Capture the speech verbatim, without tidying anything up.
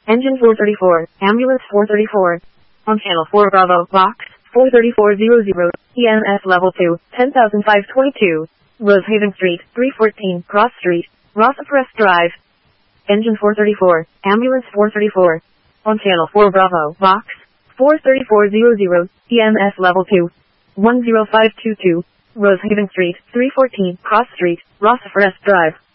Engine four thirty-four, Ambulance four thirty-four. On Channel four Bravo, Box four thirty-four hundred, E M S Level two, ten thousand five hundred twenty-two. Rosehaven Street, three fourteen, Cross Street, Rossapres Drive. Engine four thirty-four, Ambulance four thirty-four. On Channel four Bravo, Box four thirty-four hundred, E M S Level two, one zero five two two. Rosehaven Street, three fourteen, Cross Street, Rossapres Drive.